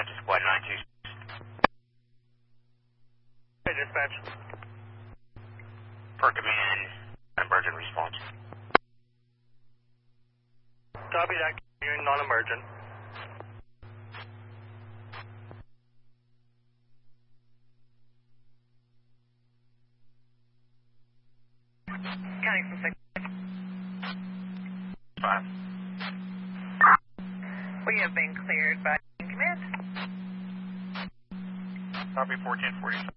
to squad 92. Hey, dispatch. For command, emergent response. Copy that. You're non-emergent. Counting from 6. 5. We have been cleared by command. Copy 1447.